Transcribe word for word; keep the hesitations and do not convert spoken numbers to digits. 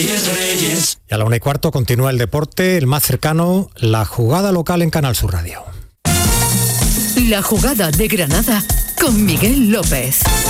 Reyes, Reyes. Y a la una y cuarto continúa el deporte, el más cercano, la jugada local en Canal Sur Radio. La jugada de Granada con Miguel López.